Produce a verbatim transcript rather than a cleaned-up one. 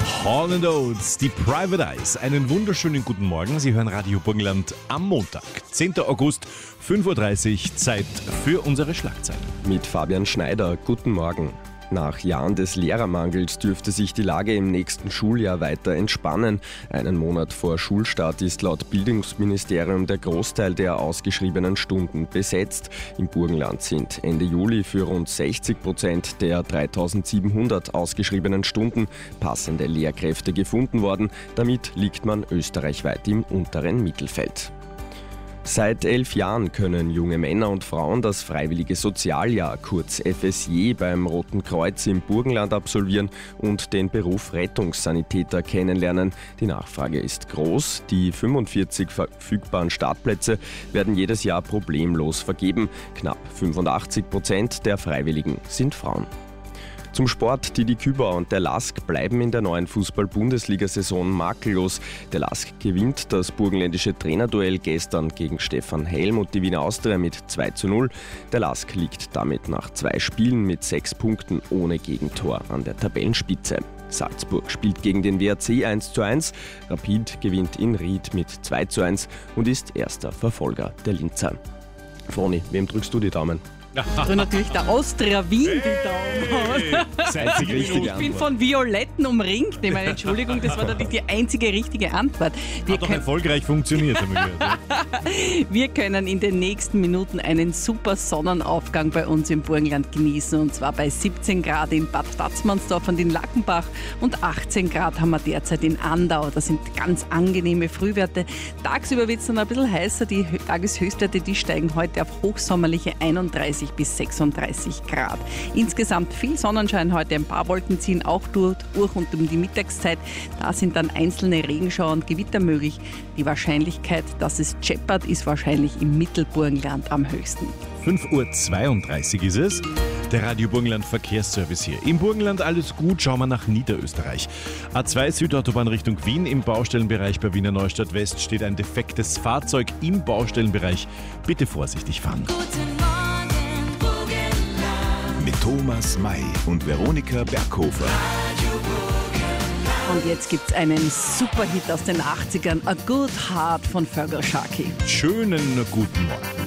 Hall and Oates, die Private Eyes. Einen wunderschönen guten Morgen. Sie hören Radio Burgenland am Montag, zehnten August, fünf Uhr dreißig, Zeit für unsere Schlagzeilen. Mit Fabian Schneider, guten Morgen. Nach Jahren des Lehrermangels dürfte sich die Lage im nächsten Schuljahr weiter entspannen. Einen Monat vor Schulstart ist laut Bildungsministerium der Großteil der ausgeschriebenen Stunden besetzt. Im Burgenland sind Ende Juli für rund sechzig Prozent der dreitausendsiebenhundert ausgeschriebenen Stunden passende Lehrkräfte gefunden worden. Damit liegt man österreichweit im unteren Mittelfeld. Seit elf Jahren können junge Männer und Frauen das Freiwillige Sozialjahr, kurz F S J, beim Roten Kreuz im Burgenland absolvieren und den Beruf Rettungssanitäter kennenlernen. Die Nachfrage ist groß. Die fünfundvierzig verfügbaren Startplätze werden jedes Jahr problemlos vergeben. Knapp fünfundachtzig Prozent der Freiwilligen sind Frauen. Zum Sport. Didi Kübauer und der LASK bleiben in der neuen Fußball-Bundesliga-Saison makellos. Der LASK gewinnt das burgenländische Trainerduell gestern gegen Stefan Helm und die Wiener Austria mit zwei zu null. Der LASK liegt damit nach zwei Spielen mit sechs Punkten ohne Gegentor an der Tabellenspitze. Salzburg spielt gegen den W R C eins zu eins. Rapid gewinnt in Ried mit zwei zu eins und ist erster Verfolger der Linzer. Froni, wem drückst du die Daumen? Und natürlich der Austria Wien die Daumen. Einzige richtige Ich bin von Violetten umringt. Ich meine, Entschuldigung, das war natürlich die einzige richtige Antwort. Wir, Hat doch können, erfolgreich funktioniert, haben wir gehört. wir können in den nächsten Minuten einen super Sonnenaufgang bei uns im Burgenland genießen. Und zwar bei siebzehn Grad in Bad Tatzmannsdorf und in Lackenbach und achtzehn Grad haben wir derzeit in Andau. Das sind ganz angenehme Frühwerte. Tagsüber wird es dann ein bisschen heißer. Die Tageshöchstwerte, die steigen heute auf hochsommerliche einunddreißig bis sechsunddreißig Grad. Insgesamt viel Sonnenschein heute, ein paar Wolken ziehen auch durch, durch und um die Mittagszeit. Da sind dann einzelne Regenschauer und Gewitter möglich. Die Wahrscheinlichkeit, dass es scheppert, ist wahrscheinlich im Mittelburgenland am höchsten. fünf Uhr zweiunddreißig ist es. Der Radio Burgenland Verkehrsservice hier. Im Burgenland alles gut, schauen wir nach Niederösterreich. A zwei Südautobahn Richtung Wien. Im Baustellenbereich bei Wiener Neustadt West steht ein defektes Fahrzeug im Baustellenbereich. Bitte vorsichtig fahren. Mit Thomas May und Veronika Berghofer. Und jetzt gibt es einen Superhit aus den achtzigern, A Good Heart von Fergal Sharkey. Schönen guten Morgen.